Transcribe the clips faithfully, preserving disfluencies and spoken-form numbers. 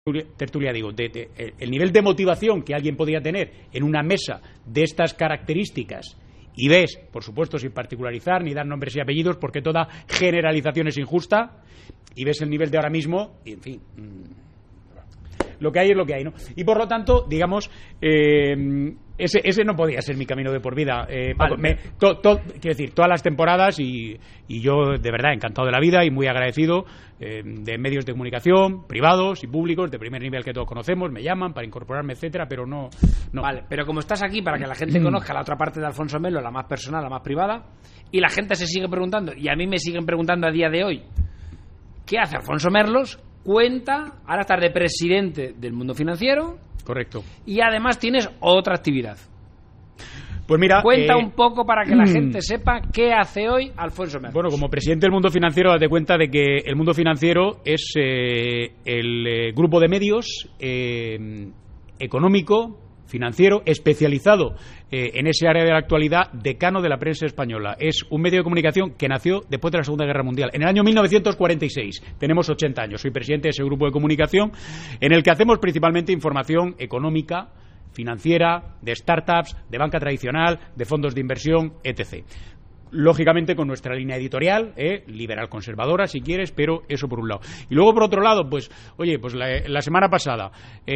tertulia, digo, de, de, el nivel de motivación que alguien podría tener en una mesa de estas características, y ves, por supuesto, sin particularizar ni dar nombres y apellidos, porque toda generalización es injusta, y ves el nivel de ahora mismo, y en fin, lo que hay es lo que hay, ¿no? Y por lo tanto, digamos, eh, ese, ese no podía ser mi camino de por vida. Eh, vale. me, to, to, quiero decir, todas las temporadas, y, y yo de verdad encantado de la vida y muy agradecido eh, de medios de comunicación, privados y públicos, de primer nivel que todos conocemos, me llaman para incorporarme, etcétera, pero no, no. Vale, pero como estás aquí para que la gente conozca la otra parte de Alfonso Melo, la más personal, la más privada, y la gente se sigue preguntando, y a mí me siguen preguntando a día de hoy, ¿qué hace Alfonso Merlos? Cuenta, ahora estás de presidente del Mundo Financiero. Correcto. Y además tienes otra actividad. Pues mira, cuenta eh, un poco para que la gente sepa qué hace hoy Alfonso Merlos. Bueno, como presidente del Mundo Financiero, date cuenta de que el Mundo Financiero es eh, el eh, grupo de medios eh, económico, financiero, especializado eh, en ese área de la actualidad, decano de la prensa española. Es un medio de comunicación que nació después de la Segunda Guerra Mundial, en el año mil novecientos cuarenta y seis. Tenemos ochenta años. Soy presidente de ese grupo de comunicación, en el que hacemos principalmente información económica, financiera, de startups, de banca tradicional, de fondos de inversión, etcétera. Lógicamente con nuestra línea editorial, ¿eh? liberal conservadora si quieres, pero eso por un lado. Y luego por otro lado, pues, oye, pues la, la semana pasada,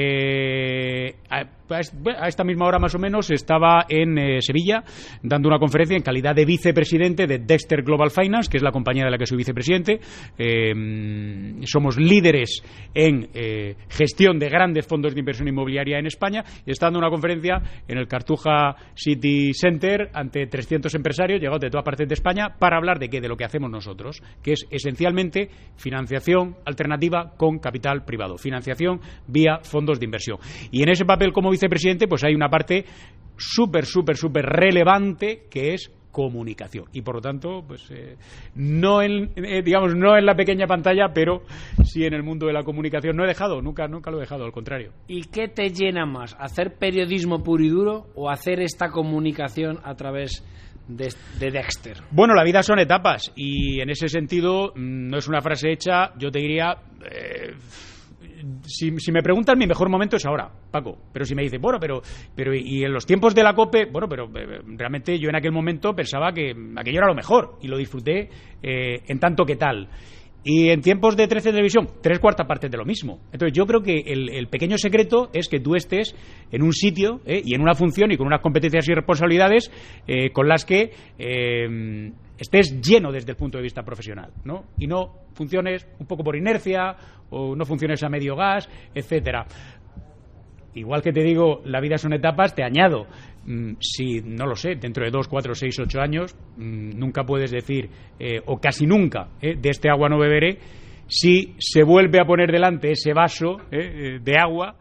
eh, a, a esta misma hora más o menos, estaba en eh, Sevilla dando una conferencia en calidad de vicepresidente de Dexter Global Finance, que es la compañía de la que soy vicepresidente. Eh, somos líderes en eh, gestión de grandes fondos de inversión inmobiliaria en España, y está dando una conferencia en el Cartuja City Center ante trescientos empresarios llegados de toda parte de España para hablar de qué, de lo que hacemos nosotros, que es esencialmente financiación alternativa con capital privado, financiación vía fondos de inversión. Y en ese papel como vicepresidente pues hay una parte súper, súper, súper relevante que es comunicación, y por lo tanto pues eh, no en eh, digamos no en la pequeña pantalla, pero sí en el mundo de la comunicación. No he dejado, nunca nunca lo he dejado, al contrario. ¿Y qué te llena más, hacer periodismo puro y duro o hacer esta comunicación a través De, de Dexter? Bueno, la vida son etapas, y en ese sentido no es una frase hecha. Yo te diría, eh, si, si me preguntan, mi mejor momento es ahora, Paco. Pero si me dices, bueno, pero pero y en los tiempos de la COPE, bueno, pero eh, realmente yo en aquel momento pensaba que aquello era lo mejor y lo disfruté eh, en tanto que tal. Y en tiempos de trece Televisión, tres cuartas partes de lo mismo. Entonces yo creo que el, el pequeño secreto es que tú estés en un sitio eh, y en una función y con unas competencias y responsabilidades eh, con las que eh, estés lleno desde el punto de vista profesional, ¿no? Y no funciones un poco por inercia o no funciones a medio gas, etcétera. Igual que te digo, la vida son etapas, te añado, mmm, si, no lo sé, dentro de dos, cuatro, seis, ocho años, mmm, nunca puedes decir, eh, o casi nunca, eh, de este agua no beberé, si se vuelve a poner delante ese vaso eh, de agua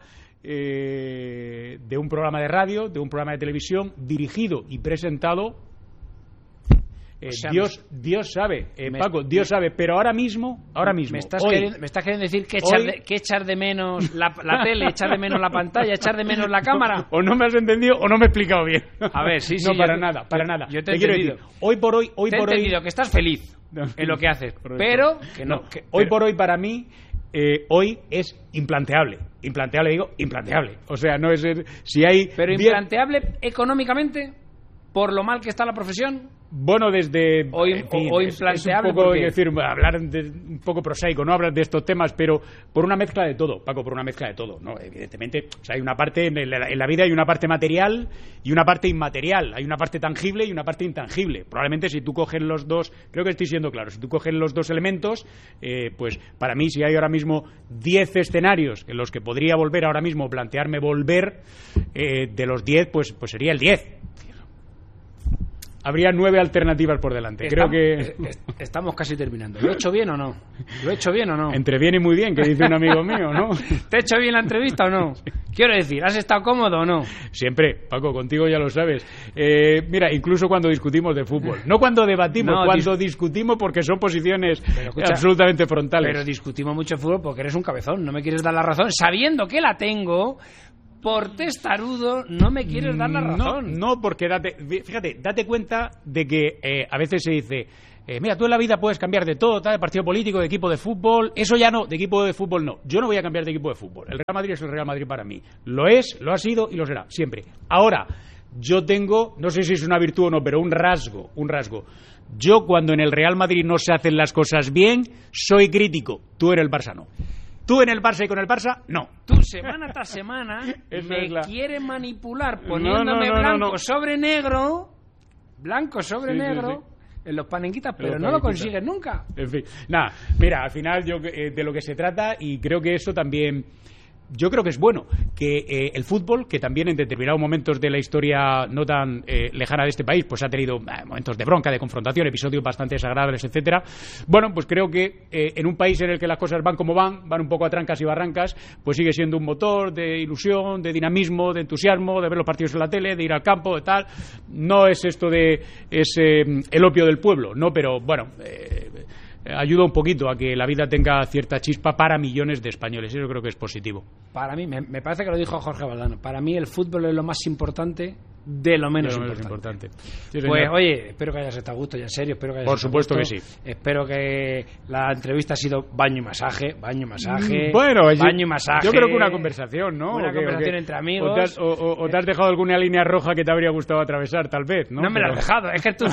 eh, de un programa de radio, de un programa de televisión, dirigido y presentado. Eh, o sea, Dios, me, Dios sabe, eh, me, Paco, Dios me, sabe, pero ahora mismo, ahora mismo. Me estás, hoy, queriendo, me estás queriendo decir que echar, hoy, de, que echar de menos la, la tele, echar de menos la pantalla, echar de menos la cámara. O no me has entendido o no me he explicado bien. A ver, sí, sí. No, para yo, nada, para yo, nada. Yo te he te entendido. Decir, hoy por hoy, hoy te por he hoy. entendido que estás feliz no, en lo que haces, correcto. Pero que no. no que, hoy pero, por hoy para mí. Eh, hoy es implanteable, implanteable digo, implanteable. O sea, no es si hay. Pero implanteable bien, económicamente, por lo mal que está la profesión. Bueno, desde o, en fin, o, o es, es un poco decir, hablar de, un poco prosaico, no hablar de estos temas, pero por una mezcla de todo, Paco, por una mezcla de todo, no, evidentemente, o sea, hay una parte en la, en la vida, hay una parte material y una parte inmaterial, hay una parte tangible y una parte intangible. Probablemente si tú coges los dos, creo que estoy siendo claro, si tú coges los dos elementos, eh, pues para mí si hay ahora mismo diez escenarios en los que podría volver ahora mismo plantearme volver, eh, de los diez, pues pues sería el diez. Habría nueve alternativas por delante. Estamos, Creo que estamos casi terminando. ¿Lo he hecho bien o no? ¿Lo he hecho bien o no? Entre bien y muy bien, que dice un amigo mío, ¿no? ¿Te he hecho bien la entrevista o no? Quiero decir, ¿has estado cómodo o no? Siempre, Paco, contigo ya lo sabes. Eh, mira, incluso cuando discutimos de fútbol. No cuando debatimos, no, cuando dis discutimos porque son posiciones pero, escucha, absolutamente frontales. Pero discutimos mucho fútbol porque eres un cabezón. No me quieres dar la razón, sabiendo que la tengo. Por testarudo no me quieres dar la razón. No, no, porque date, fíjate, date cuenta de que eh, a veces se dice eh, mira, tú en la vida puedes cambiar de todo, tal, de partido político, de equipo de fútbol, eso ya no, de equipo de fútbol no. Yo no voy a cambiar de equipo de fútbol. El Real Madrid es el Real Madrid para mí. Lo es, lo ha sido y lo será, siempre. Ahora, yo tengo, no sé si es una virtud o no, pero un rasgo, un rasgo. Yo cuando en el Real Madrid no se hacen las cosas bien, soy crítico. Tú en el Barça no. Tú en el Barça y con el Barça, no. Tú semana tras semana me la... quieres manipular poniéndome no, no, no, blanco no, no. sobre negro, blanco sobre sí, negro, sí, sí. en los panenquitas, pero los no lo panenquitas. consigues nunca. En fin, nada, mira, al final yo eh, de lo que se trata, y creo que eso también... Yo creo que es bueno que eh, el fútbol, que también en determinados momentos de la historia no tan eh, lejana de este país, pues ha tenido eh, momentos de bronca, de confrontación, episodios bastante desagradables, etcétera. Bueno, pues creo que eh, en un país en el que las cosas van como van, van un poco a trancas y barrancas, pues sigue siendo un motor de ilusión, de dinamismo, de entusiasmo, de ver los partidos en la tele, de ir al campo, de tal. No es esto de es eh, el opio del pueblo, no, pero bueno. Eh, ayuda un poquito a que la vida tenga cierta chispa para millones de españoles. Eso creo que es positivo. Para mí, me, me parece que lo dijo Jorge Valdano, para mí el fútbol es lo más importante de lo menos, de lo menos importante. importante. Sí, pues oye, espero que hayas estado a gusto, ya en serio, espero que hayas Por supuesto a gusto. que sí. Espero que la entrevista ha sido baño y masaje, baño y masaje, bueno, baño yo, y masaje. Yo creo que una conversación, ¿no? Una ¿O qué, conversación o qué? entre amigos. O te, has, o, o, o te has dejado alguna línea roja que te habría gustado atravesar, tal vez, ¿no? No me Pero... la has dejado, es que tú...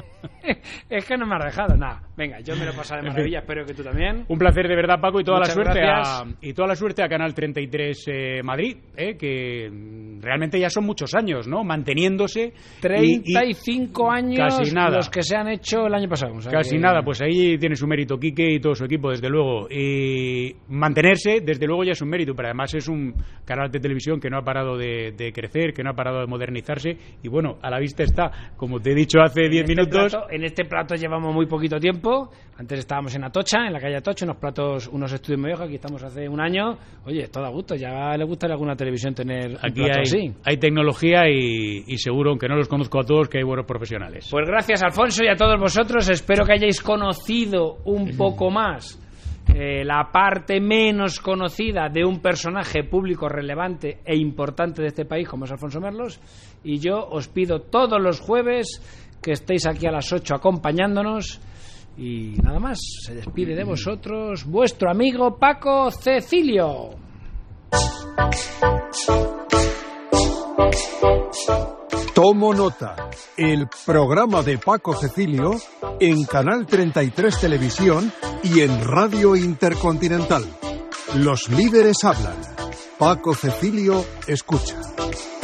es que no me has dejado nada. Venga, yo me lo he pasado de maravilla, espero que tú también. Un placer de verdad, Paco, y toda Muchas la suerte gracias. a, y toda la suerte a Canal treinta y tres eh, Madrid, eh, que realmente ya son muchos años, ¿no? Manteniéndose. treinta y cinco y, años casi nada. los que se han hecho el año pasado. O sea Casi que... nada, pues ahí tiene su mérito Quique y todo su equipo, desde luego. Y mantenerse, desde luego, ya es un mérito, pero además es un canal de televisión que no ha parado de, de crecer, que no ha parado de modernizarse. Y bueno, a la vista está, como te he dicho hace diez este minutos. Plato, en este plato llevamos muy poquito tiempo. Antes estábamos en Atocha, en la calle Atocha, unos platos, unos estudios medios. Aquí estamos hace un año. Oye, todo a gusto. Ya le gustaría a alguna televisión tener Aquí un plato hay, así. hay tecnología y, y seguro, aunque no los conozco a todos, que hay buenos profesionales. Pues gracias, Alfonso, y a todos vosotros. Espero que hayáis conocido un poco más eh, la parte menos conocida de un personaje público relevante e importante de este país como es Alfonso Merlos. Y yo os pido todos los jueves que estéis aquí a las ocho acompañándonos. Y nada más, se despide de vosotros vuestro amigo Paco Cecilio. Tomo nota, el programa de Paco Cecilio en Canal treinta y tres Televisión y en Radio Intercontinental. Los líderes hablan. Paco Cecilio escucha.